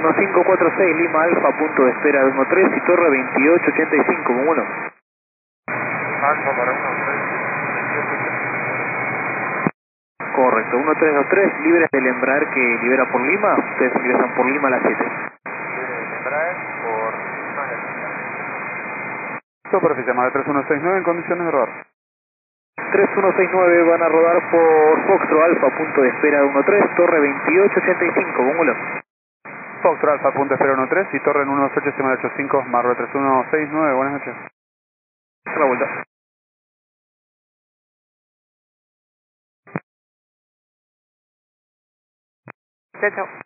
1546 Lima Alfa, punto de espera de 13 y torre 2885, con 1. Alfa para 13. Correcto, 1323, libres del Embraer que libera por Lima, ustedes ingresan por Lima a las 7. Libre del Embraer por Lima a la Superficie llamada 3169 en condiciones de rodar. 3169 van a rodar por Foxtrot Alfa, punto de espera de 13, torre 2885, con 1. Foxtrot Alfa, punto de espera 13 y torre en 12885, Marro 3169, buenas noches. A la vuelta. Chao, chao.